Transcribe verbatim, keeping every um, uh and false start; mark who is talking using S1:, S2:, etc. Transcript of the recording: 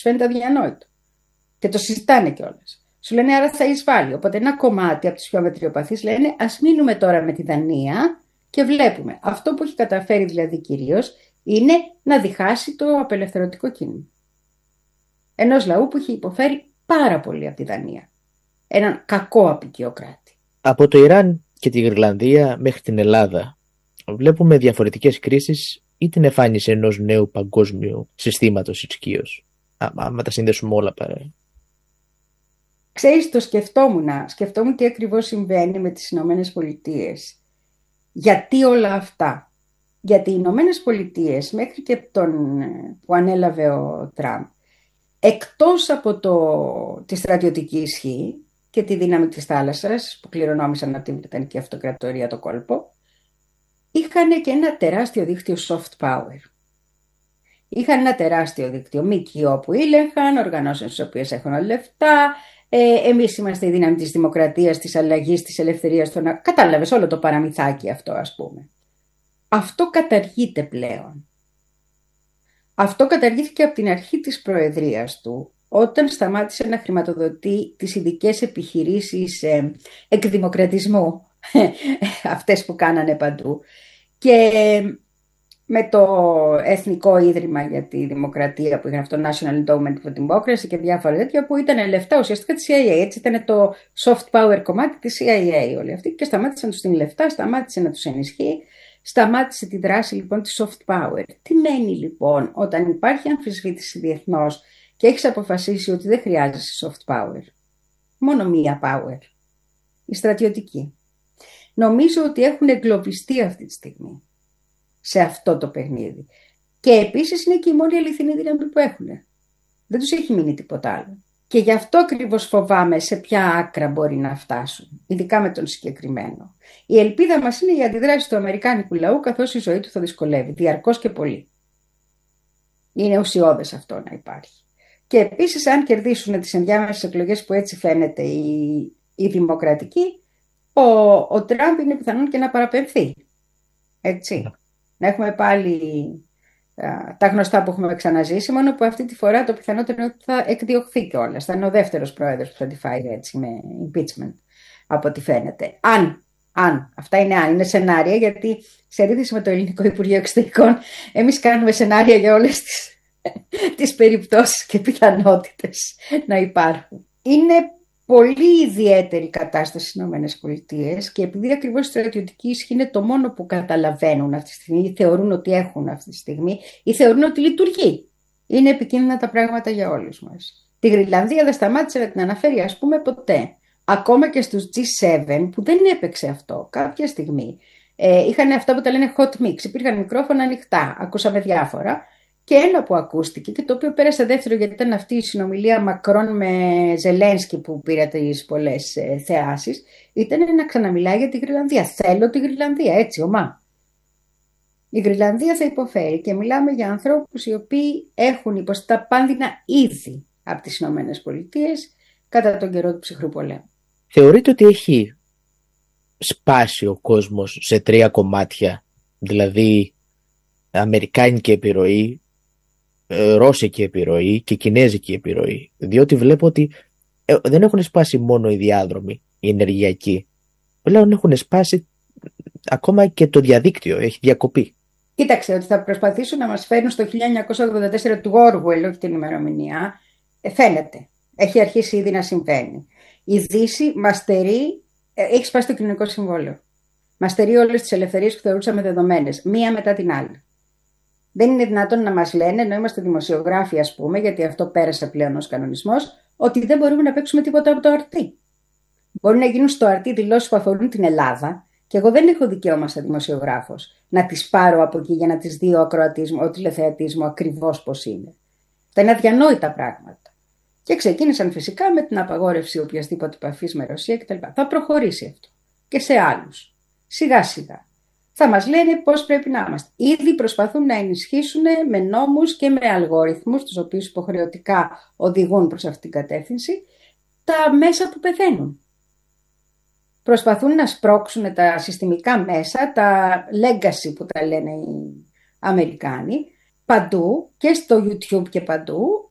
S1: Τους φαίνεται αδιανόητο. Και το συζητάνε κιόλας. Σου λένε άρα θα εισβάλλει. Οπότε ένα κομμάτι από τους πιο μετριοπαθείς λένε ας μείνουμε τώρα με τη Δανία και βλέπουμε. Αυτό που έχει καταφέρει δηλαδή κυρίως είναι να διχάσει το απελευθερωτικό κίνημα. Ενός λαού που έχει υποφέρει πάρα πολύ από τη Δανία. Έναν κακό αποικιοκράτη.
S2: Από το Ιράν και τη Γροιλανδία μέχρι την Ελλάδα βλέπουμε διαφορετικές κρίσεις ή την εμφάνιση ενός νέου παγκόσμιου συστήματος ισχύως. Άμα τα συνδέσουμε όλα παρά.
S1: Ξέρεις, το σκεφτόμουν, σκεφτόμουν τι ακριβώς συμβαίνει με τις Ηνωμένες Πολιτείες. Γιατί όλα αυτά. Γιατί οι Ηνωμένες Πολιτείες μέχρι και τον που ανέλαβε ο Τραμπ, εκτός από το, τη στρατιωτική ισχύ και τη δύναμη της θάλασσας που κληρονόμησαν από την Βρετανική Αυτοκρατορία το κόλπο, είχαν και ένα τεράστιο δίκτυο soft power. Είχαν ένα τεράστιο δίκτυο ΜΚΟ που ήλεγχαν, οργανώσεις στις οποίες έχουν λεφτά. Ε, εμείς είμαστε η δύναμη της δημοκρατίας, της αλλαγής, της ελευθερίας. Των... Κατάλαβες όλο το παραμυθάκι αυτό, ας πούμε. Αυτό καταργείται πλέον. Αυτό καταργήθηκε από την αρχή της προεδρίας του, όταν σταμάτησε να χρηματοδοτεί τις ειδικές επιχειρήσεις ε, εκδημοκρατισμού, αυτές που κάνανε παντού. Και με το Εθνικό Ίδρυμα για τη Δημοκρατία που είχαν αυτό, National Endowment for Democracy και διάφορα τέτοια που ήταν λεφτά ουσιαστικά της σι άι έι. Έτσι ήταν το soft power κομμάτι της σι άι έι όλοι αυτοί και σταμάτησαν να τους δίνει λεφτά, σταμάτησε να τους ενισχύει, σταμάτησε τη δράση λοιπόν της soft power. Τι μένει λοιπόν όταν υπάρχει αμφισβήτηση διεθνώς και έχεις αποφασίσει ότι δεν χρειάζεσαι soft power? Μόνο μία power, η στρατιωτική. Νομίζω ότι έχουν εγκλωβιστεί αυτή τη στιγμή σε αυτό το παιχνίδι. Και επίσης είναι και η μόνη αληθινή δύναμη που έχουν. Δεν τους έχει μείνει τίποτα άλλο. Και γι' αυτό ακριβώς φοβάμαι σε ποια άκρα μπορεί να φτάσουν, ειδικά με τον συγκεκριμένο. Η ελπίδα μας είναι η αντιδράση του αμερικάνικου λαού, καθώς η ζωή του θα δυσκολεύει, διαρκώς και πολύ. Είναι ουσιώδες αυτό να υπάρχει. Και επίσης, αν κερδίσουν τις ενδιάμεσες εκλογές που έτσι φαίνεται η, η δημοκρατική, ο, ο Τραμπ είναι πιθανόν και να παραπεμφθεί. Έτσι. Yeah. Να έχουμε πάλι α, τα γνωστά που έχουμε ξαναζήσει, μόνο που αυτή τη φορά το πιθανότερο είναι ότι θα εκδιωχθεί κιόλας. Θα είναι ο δεύτερος πρόεδρος που θα τη φάει έτσι με impeachment, από ό,τι φαίνεται. Αν, αν, αυτά είναι αν, είναι σενάρια, γιατί σε αντίθεση με το Ελληνικό Υπουργείο Εξωτερικών, εμείς κάνουμε σενάρια για όλες τις, τις περιπτώσεις και πιθανότητες να υπάρχουν. Είναι πολύ ιδιαίτερη κατάσταση στις ΗΠΑ και επειδή ακριβώς η στρατιωτική ισχύ είναι το μόνο που καταλαβαίνουν αυτή τη στιγμή ή θεωρούν ότι έχουν αυτή τη στιγμή ή θεωρούν ότι λειτουργεί. Είναι επικίνδυνα τα πράγματα για όλους μας. Τη Γροιλανδία δεν σταμάτησε να την αναφέρει ας πούμε ποτέ. Ακόμα και στους τζι σέβεν που δεν έπαιξε αυτό κάποια στιγμή. Ε, είχαν αυτά που τα λένε hot mix. Υπήρχαν μικρόφωνα ανοιχτά. Ακούσαμε διάφορα. Και ένα που ακούστηκε και το οποίο πέρασε δεύτερο γιατί ήταν αυτή η συνομιλία Μακρόν με Ζελένσκι που πήρε τις πολλές ε, θεάσεις, ήταν να ξαναμιλάει για τη Γροιλανδία. Θέλω τη Γροιλανδία, έτσι ομά. Η Γροιλανδία θα υποφέρει και μιλάμε για ανθρώπους οι οποίοι έχουν υποστεί τα πάνδυνα ήδη από τις Ηνωμένες Πολιτείες κατά τον καιρό του ψυχρού πολέμου.
S2: Θεωρείτε ότι έχει σπάσει ο κόσμος σε τρία κομμάτια, δηλαδή αμερικάνικη επιρροή, ρώσικη επιρροή και κινέζικη επιρροή, διότι βλέπω ότι δεν έχουν σπάσει μόνο οι διάδρομοι, οι ενεργειακοί, πλέον έχουν σπάσει ακόμα και το διαδίκτυο, έχει διακοπεί.
S1: Κοίταξε, ότι θα προσπαθήσουν να μας φέρουν στο χίλια εννιακόσια ογδόντα τέσσερα του Orwell, όχι την ημερομηνία, ε, φαίνεται, έχει αρχίσει ήδη να συμβαίνει. Η Δύση μας στερεί, ε, έχει σπάσει το κοινωνικό συμβόλαιο, μας στερεί όλες τις ελευθερίες που θεωρούσαμε δεδομένες, μία μετά την άλλη. Δεν είναι δυνατόν να μας λένε, ενώ είμαστε δημοσιογράφοι ας πούμε, γιατί αυτό πέρασε πλέον ως κανονισμός, ότι δεν μπορούμε να παίξουμε τίποτα από το αρτί. Μπορεί να γίνουν στο αρτί δηλώσεις που αφορούν την Ελλάδα και εγώ δεν έχω δικαίωμα σαν δημοσιογράφος να τις πάρω από εκεί για να τις δει ο ακροατής μου, ο τηλεθεατής μου ακριβώς πώς είναι. Αυτά είναι αδιανόητα πράγματα. Και ξεκίνησαν φυσικά με την απαγόρευση οποιασδήποτε επαφής με Ρωσία κτλ. Θα προχωρήσει αυτό και σε άλλους. Σιγά σιγά. Θα μας λένε πώς πρέπει να είμαστε. Ήδη προσπαθούν να ενισχύσουν με νόμους και με αλγόριθμους, τους οποίους υποχρεωτικά οδηγούν προς αυτήν την κατεύθυνση, τα μέσα που πεθαίνουν. Προσπαθούν να σπρώξουν τα συστημικά μέσα, τα legacy που τα λένε οι Αμερικάνοι, παντού και στο YouTube και παντού,